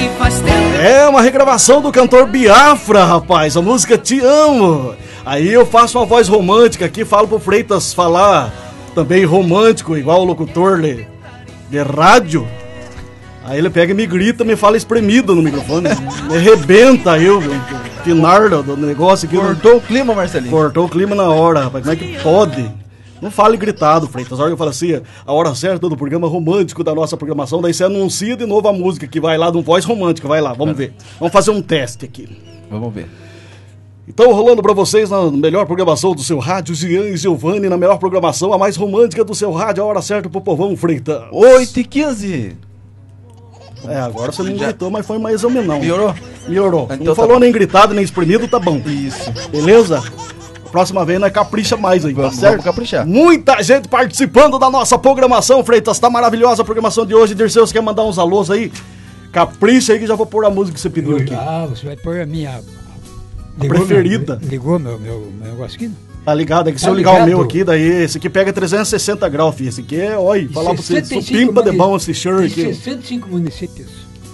É uma regravação do cantor Biafra, rapaz, a música Te Amo. Aí eu faço uma voz romântica aqui, falo pro Freitas falar também romântico, igual o locutor de rádio. Aí ele pega e me grita, me fala espremido no microfone, me arrebenta eu, final do negócio aqui. Cortou o clima, Marcelinho? Cortou o clima na hora, rapaz, como é que pode? Não fale gritado, Freitas. A hora que eu falo assim, a hora certa do programa romântico da nossa programação, daí você anuncia de novo a música que vai lá, de um voz romântica, vai lá, vamos ver. Vamos fazer um teste aqui. Vamos ver. Então, rolando pra vocês na melhor programação do seu rádio, Jean e Giovanni, na melhor programação, a mais romântica do seu rádio, a hora certa pro povão, Freitas. 8h15. Agora você não gritou, mas foi mais ou menos não. Melhorou? Então, não falou nem gritado, nem espremido, tá bom. Isso. Beleza? Próxima vez nós capricha mais aí, tá certo? Vamos caprichar. Muita gente participando da nossa programação, Freitas. Tá maravilhosa a programação de hoje. Dirceu, você quer mandar uns alôs aí? Capricha aí que já vou pôr a música que você pediu aqui. Você vai pôr a minha... preferida. Ligou meu negócio aqui? Tá ligado? É que se eu ligar o meu aqui, daí esse aqui pega 360 graus, filho. Esse aqui é, olha, falar pra você, supimpa de bom esse shirt aqui. 65 municípios.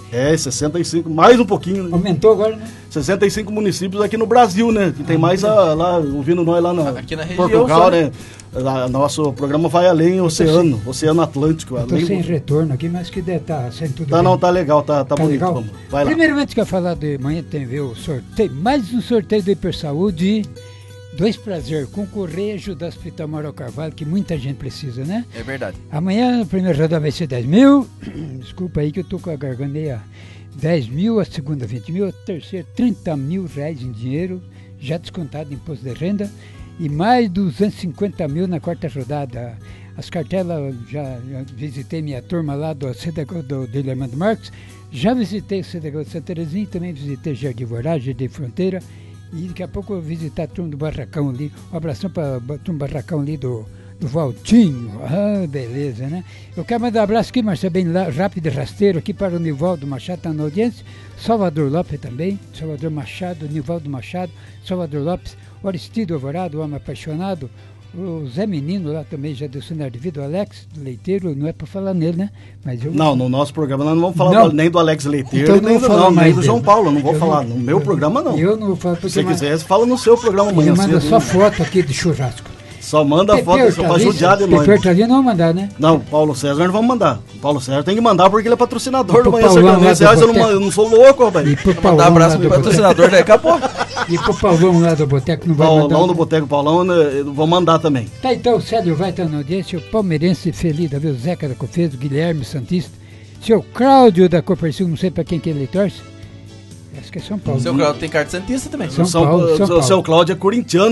65, mais um pouquinho, né? Aumentou agora, né? 65 municípios aqui no Brasil, né? Que tem mais lá, ouvindo nós lá aqui na região, Portugal, né? Nosso programa vai além, Oceano Atlântico. Eu tô sem retorno aqui, mas que deve estar sendo tudo bem. Não, tá legal, tá bonito. Legal? Vamos, vai lá. Primeiramente, quero falar de manhã, tem ver o sorteio, mais um sorteio do Hipersaúde. Dois prazer, concorrer e ajudar o Hospital Mauro Carvalho, que muita gente precisa, né? É verdade. Amanhã, a primeira rodada vai ser 10 mil. Desculpa aí que eu tô com a garganta aí, 10 mil, a segunda 20 mil, a terceira 30 mil reais em dinheiro, já descontado em imposto de renda, e mais 250 mil na quarta rodada. As cartelas, já visitei minha turma lá do CDG do Armando Marques, já visitei o CDG de Santa Terezinha, também visitei Jardim Voragem, Jardim Fronteira, e daqui a pouco eu vou visitar a turma do Barracão ali, um abração para a turma do Barracão ali do Valtinho. Beleza, né? Eu quero mandar um abraço aqui, Marcelo, bem rápido e rasteiro, aqui para o Nivaldo Machado, está na audiência, Salvador Lopes também, Salvador Machado, Nivaldo Machado, Salvador Lopes, Aristido Alvorado, o homem apaixonado, o Zé Menino lá também já deu sinal de vida, o Alex Leiteiro, não é para falar nele, né? Mas não, no nosso programa nós não vamos falar nem do Alex Leiteiro, então nem do João Paulo, não vou falar, no meu programa não. Eu não vou falar porque... Se você quiser, você fala no seu programa amanhã. Manda só foto aqui de churrasco. Só manda a foto só pra judiar de nós. Pepertaria não vamos mandar, né? Não, Paulo César não vamos mandar. O Paulo César tem que mandar porque ele é patrocinador do Manhã Sertaneja. Eu não sou louco, rapaz. Vou mandar um abraço pro patrocinador daqui a pouco. E pro Paulão lá do Boteco não vai mandar? Paulão do Boteco, Paulão, vou mandar também. Tá, então o Célio vai estar na audiência, o palmeirense feliz, viu? Zeca da Cofeso, Guilherme Santista, seu Cláudio da Copercil, não sei pra quem que ele torce. Acho que é São Paulo. Seu Cláudio tem carta Santista também. Seu Cláudio é corintiano.